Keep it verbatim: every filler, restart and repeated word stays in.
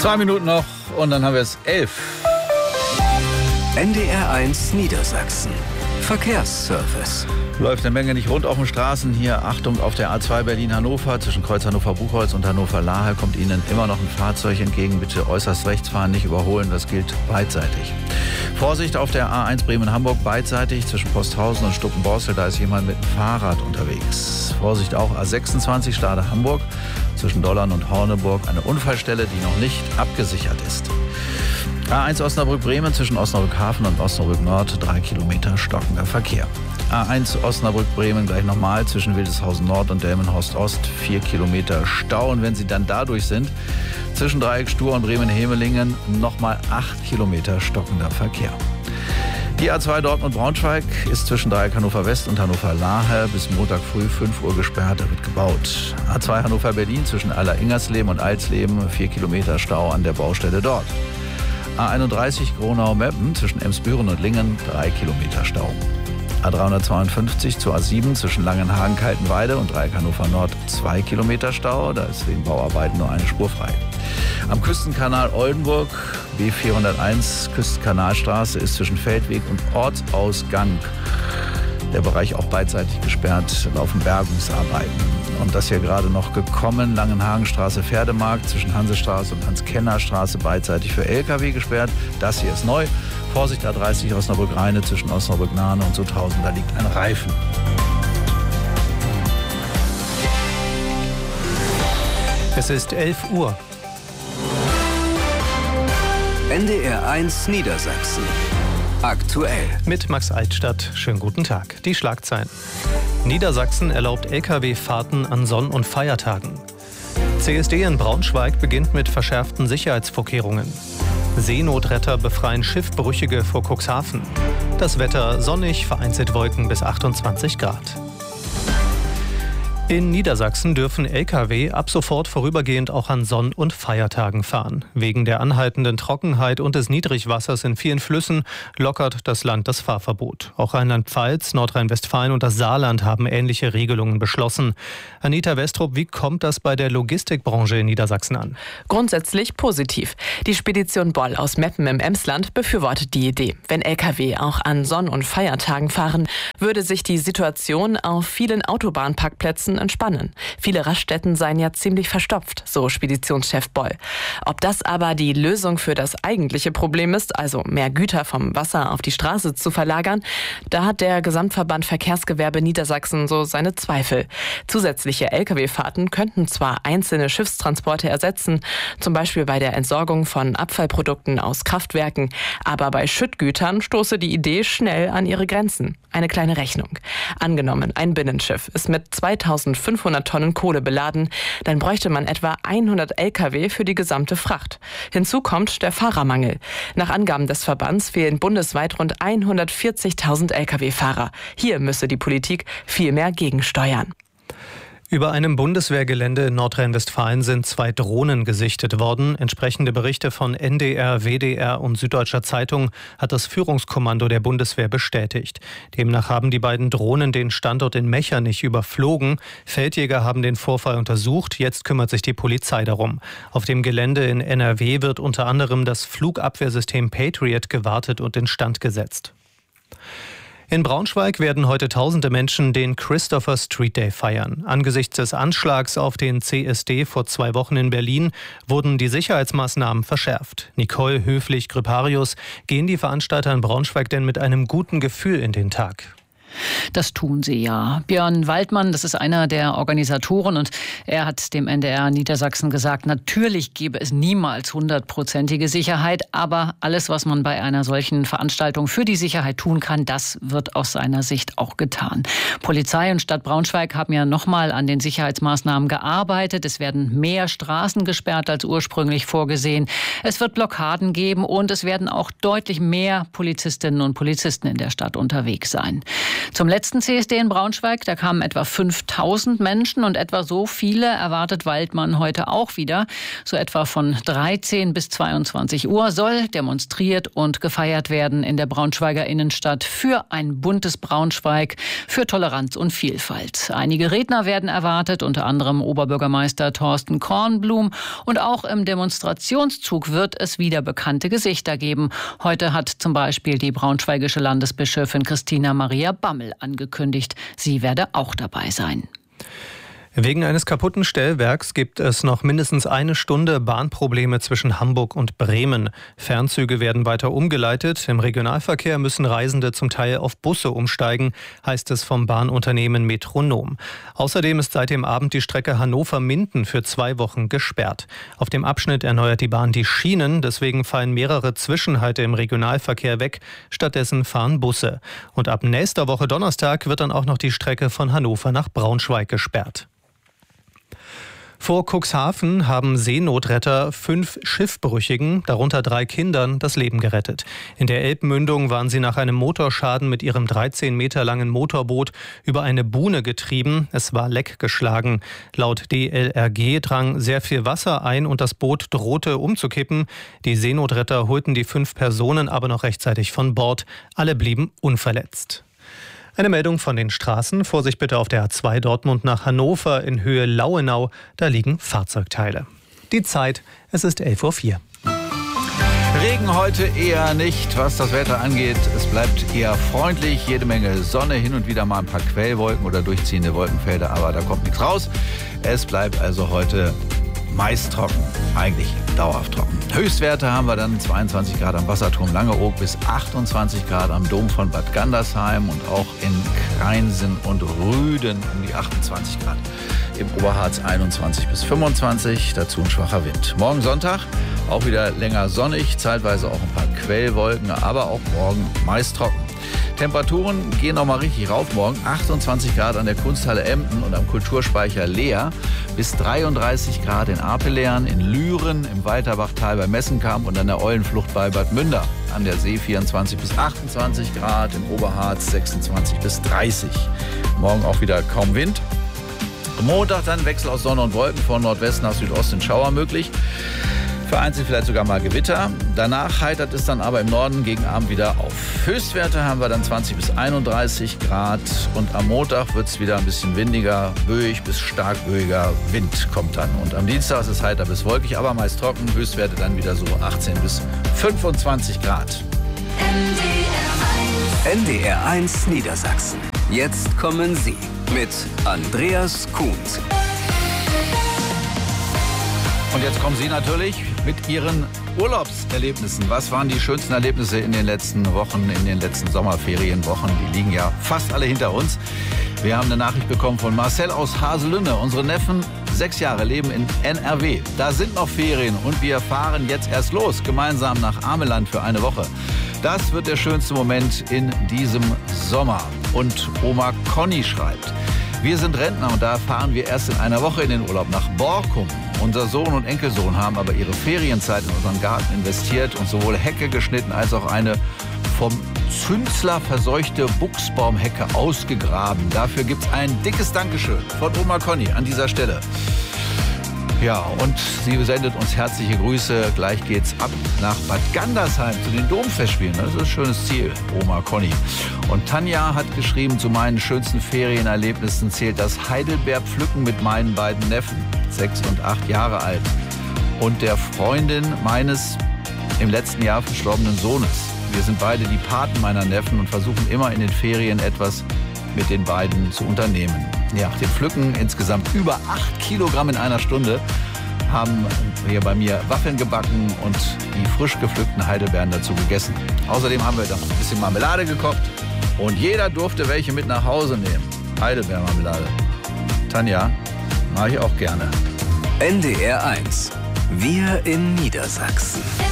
Zwei Minuten noch und dann haben wir es elf. N D R eins Niedersachsen. Verkehrsservice. Läuft eine Menge nicht rund auf den Straßen. Hier Achtung auf der A zwei Berlin-Hannover. Zwischen Kreuz Hannover-Buchholz und Hannover-Lahe kommt Ihnen immer noch ein Fahrzeug entgegen. Bitte äußerst rechts fahren, nicht überholen. Das gilt beidseitig. Vorsicht auf der A eins Bremen-Hamburg beidseitig zwischen Posthausen und Stuckenborstel. Da ist jemand mit dem Fahrrad unterwegs. Vorsicht auch A sechsundzwanzig Stade-Hamburg zwischen Dollern und Horneburg. Eine Unfallstelle, die noch nicht abgesichert ist. A eins Osnabrück-Bremen zwischen Osnabrück-Hafen und Osnabrück-Nord. Drei Kilometer stockender Verkehr. A eins Osnabrück-Bremen gleich nochmal zwischen Wildeshausen Nord und Delmenhorst-Ost. Vier Kilometer Stau. Und wenn Sie dann dadurch sind, zwischen Dreieck Stur und Bremen-Hemelingen nochmal acht Kilometer stockender Verkehr. Die A zwei Dortmund-Braunschweig ist zwischen Dreieck Hannover West und Hannover-Lahe bis Montag früh fünf Uhr gesperrt. Da wird gebaut. A zwei Hannover-Berlin zwischen Aller-Ingersleben und Alsleben. Vier Kilometer Stau an der Baustelle dort. A einunddreißig Gronau-Meppen zwischen Emsbüren und Lingen. Drei Kilometer Stau. A dreihundertzweiundfünfzig zur A sieben zwischen Langenhagen-Kaltenweide und Dreieck Hannover Nord zwei Kilometer Stau. Da ist wegen Bauarbeiten nur eine Spur frei. Am Küstenkanal Oldenburg, B vierhunderteins Küstenkanalstraße, ist zwischen Feldweg und Ortsausgang der Bereich auch beidseitig gesperrt, laufen Bergungsarbeiten. Und das hier gerade noch gekommen, Langenhagenstraße, Pferdemarkt zwischen Hansestraße und Hans-Kenner-Straße beidseitig für L K W gesperrt. Das hier ist neu. Vorsicht A dreißig Osnabrück-Rheine zwischen Osnabrück-Nahne und Sutthausen, da liegt ein Reifen. Es ist elf Uhr. N D R eins Niedersachsen. Aktuell. Mit Max Altstadt. Schönen guten Tag. Die Schlagzeilen. Niedersachsen erlaubt L K W-Fahrten an Sonn- und Feiertagen. C S D in Braunschweig beginnt mit verschärften Sicherheitsvorkehrungen. Seenotretter befreien Schiffbrüchige vor Cuxhaven. Das Wetter sonnig, vereinzelt Wolken bis achtundzwanzig Grad. In Niedersachsen dürfen L K W ab sofort vorübergehend auch an Sonn- und Feiertagen fahren. Wegen der anhaltenden Trockenheit und des Niedrigwassers in vielen Flüssen lockert das Land das Fahrverbot. Auch Rheinland-Pfalz, Nordrhein-Westfalen und das Saarland haben ähnliche Regelungen beschlossen. Anita Westrup, wie kommt das bei der Logistikbranche in Niedersachsen an? Grundsätzlich positiv. Die Spedition Boll aus Meppen im Emsland befürwortet die Idee. Wenn L K W auch an Sonn- und Feiertagen fahren, würde sich die Situation auf vielen Autobahnparkplätzen entspannen. Viele Raststätten seien ja ziemlich verstopft, so Speditionschef Boll. Ob das aber die Lösung für das eigentliche Problem ist, also mehr Güter vom Wasser auf die Straße zu verlagern, da hat der Gesamtverband Verkehrsgewerbe Niedersachsen so seine Zweifel. Zusätzliche L K W-Fahrten könnten zwar einzelne Schiffstransporte ersetzen, zum Beispiel bei der Entsorgung von Abfallprodukten aus Kraftwerken, aber bei Schüttgütern stoße die Idee schnell an ihre Grenzen. Eine kleine Rechnung. Angenommen, ein Binnenschiff ist mit zweitausendfünfhundert Tonnen Kohle beladen, dann bräuchte man etwa hundert L K W für die gesamte Fracht. Hinzu kommt der Fahrermangel. Nach Angaben des Verbands fehlen bundesweit rund hundertvierzigtausend L K W-Fahrer. Hier müsse die Politik viel mehr gegensteuern. Über einem Bundeswehrgelände in Nordrhein-Westfalen sind zwei Drohnen gesichtet worden. Entsprechende Berichte von N D R, W D R und Süddeutscher Zeitung hat das Führungskommando der Bundeswehr bestätigt. Demnach haben die beiden Drohnen den Standort in Mechernich überflogen. Feldjäger haben den Vorfall untersucht. Jetzt kümmert sich die Polizei darum. Auf dem Gelände in N R W wird unter anderem das Flugabwehrsystem Patriot gewartet und instand gesetzt. In Braunschweig werden heute tausende Menschen den Christopher Street Day feiern. Angesichts des Anschlags auf den C S D vor zwei Wochen in Berlin wurden die Sicherheitsmaßnahmen verschärft. Nicole Höflich-Grüparius, gehen die Veranstalter in Braunschweig denn mit einem guten Gefühl in den Tag? Das tun sie ja. Björn Waldmann, das ist einer der Organisatoren und er hat dem N D R Niedersachsen gesagt, natürlich gäbe es niemals hundertprozentige Sicherheit, aber alles, was man bei einer solchen Veranstaltung für die Sicherheit tun kann, das wird aus seiner Sicht auch getan. Polizei und Stadt Braunschweig haben ja nochmal an den Sicherheitsmaßnahmen gearbeitet. Es werden mehr Straßen gesperrt als ursprünglich vorgesehen. Es wird Blockaden geben und es werden auch deutlich mehr Polizistinnen und Polizisten in der Stadt unterwegs sein. Zum letzten C S D in Braunschweig, da kamen etwa fünftausend Menschen und etwa so viele erwartet Waldmann heute auch wieder. So etwa von dreizehn bis zweiundzwanzig Uhr soll demonstriert und gefeiert werden in der Braunschweiger Innenstadt für ein buntes Braunschweig, für Toleranz und Vielfalt. Einige Redner werden erwartet, unter anderem Oberbürgermeister Thorsten Kornblum. Und auch im Demonstrationszug wird es wieder bekannte Gesichter geben. Heute hat zum Beispiel die braunschweigische Landesbischöfin Christina Maria Bammel angekündigt, sie werde auch dabei sein. Wegen eines kaputten Stellwerks gibt es noch mindestens eine Stunde Bahnprobleme zwischen Hamburg und Bremen. Fernzüge werden weiter umgeleitet. Im Regionalverkehr müssen Reisende zum Teil auf Busse umsteigen, heißt es vom Bahnunternehmen Metronom. Außerdem ist seit dem Abend die Strecke Hannover-Minden für zwei Wochen gesperrt. Auf dem Abschnitt erneuert die Bahn die Schienen, deswegen fallen mehrere Zwischenhalte im Regionalverkehr weg. Stattdessen fahren Busse. Und ab nächster Woche Donnerstag wird dann auch noch die Strecke von Hannover nach Braunschweig gesperrt. Vor Cuxhaven haben Seenotretter fünf Schiffbrüchigen, darunter drei Kindern, das Leben gerettet. In der Elbmündung waren sie nach einem Motorschaden mit ihrem dreizehn Meter langen Motorboot über eine Buhne getrieben. Es war leckgeschlagen. Laut D L R G drang sehr viel Wasser ein und das Boot drohte umzukippen. Die Seenotretter holten die fünf Personen aber noch rechtzeitig von Bord. Alle blieben unverletzt. Eine Meldung von den Straßen. Vorsicht bitte auf der A zwei Dortmund nach Hannover in Höhe Lauenau. Da liegen Fahrzeugteile. Die Zeit, es ist elf Uhr vier. Regen heute eher nicht, was das Wetter angeht. Es bleibt eher freundlich, jede Menge Sonne, hin und wieder mal ein paar Quellwolken oder durchziehende Wolkenfelder, aber da kommt nichts raus. Es bleibt also heute meist trocken, eigentlich dauerhaft trocken. Höchstwerte haben wir dann zweiundzwanzig Grad am Wasserturm Langeoog bis achtundzwanzig Grad am Dom von Bad Gandersheim und auch in Kreinsen und Rüden um die achtundzwanzig Grad. Im Oberharz einundzwanzig bis fünfundzwanzig, dazu ein schwacher Wind. Morgen Sonntag auch wieder länger sonnig, zeitweise auch ein paar Quellwolken, aber auch morgen meist trocken. Temperaturen gehen noch mal richtig rauf morgen. achtundzwanzig Grad an der Kunsthalle Emden und am Kulturspeicher Leer. Bis dreiunddreißig Grad in Apelern, in Lüren, im Walterbachtal bei Messenkamp und an der Eulenflucht bei Bad Münder. An der See vierundzwanzig bis achtundzwanzig Grad, im Oberharz sechsundzwanzig bis dreißig. Morgen auch wieder kaum Wind. Montag dann Wechsel aus Sonne und Wolken, von Nordwest nach Südost in Schauer möglich. Vereinzelt vielleicht sogar mal Gewitter. Danach heitert es dann aber im Norden gegen Abend wieder auf. Höchstwerte haben wir dann zwanzig bis einunddreißig Grad und am Montag wird es wieder ein bisschen windiger, böig bis stark böiger Wind kommt dann. Und am Dienstag ist es heiter bis wolkig, aber meist trocken. Höchstwerte dann wieder so achtzehn bis fünfundzwanzig Grad. N D R eins Niedersachsen. Jetzt kommen Sie mit Andreas Kuhns. Und jetzt kommen Sie natürlich mit Ihren Urlaubserlebnissen. Was waren die schönsten Erlebnisse in den letzten Wochen, in den letzten Sommerferienwochen? Die liegen ja fast alle hinter uns. Wir haben eine Nachricht bekommen von Marcel aus Haselünne. Unsere Neffen, sechs Jahre, leben in N R W. Da sind noch Ferien und wir fahren jetzt erst los, gemeinsam nach Ameland für eine Woche. Das wird der schönste Moment in diesem Sommer. Und Oma Conny schreibt: Wir sind Rentner und da fahren wir erst in einer Woche in den Urlaub nach Borkum. Unser Sohn und Enkelsohn haben aber ihre Ferienzeit in unseren Garten investiert und sowohl Hecke geschnitten als auch eine vom Zünsler verseuchte Buchsbaumhecke ausgegraben. Dafür gibt's ein dickes Dankeschön von Oma Conny an dieser Stelle. Ja, und sie sendet uns herzliche Grüße. Gleich geht's ab nach Bad Gandersheim zu den Domfestspielen. Das ist ein schönes Ziel, Oma Conny. Und Tanja hat geschrieben, zu meinen schönsten Ferienerlebnissen zählt das Heidelbeerpflücken mit meinen beiden Neffen, sechs und acht Jahre alt, und der Freundin meines im letzten Jahr verstorbenen Sohnes. Wir sind beide die Paten meiner Neffen und versuchen immer in den Ferien etwas mit den beiden zu unternehmen. Ja, dem Pflücken insgesamt über acht Kilogramm in einer Stunde, haben hier bei mir Waffeln gebacken und die frisch gepflückten Heidelbeeren dazu gegessen. Außerdem haben wir dann noch ein bisschen Marmelade gekocht und jeder durfte welche mit nach Hause nehmen. Heidelbeermarmelade. Tanja, mache ich auch gerne. N D R eins. Wir in Niedersachsen.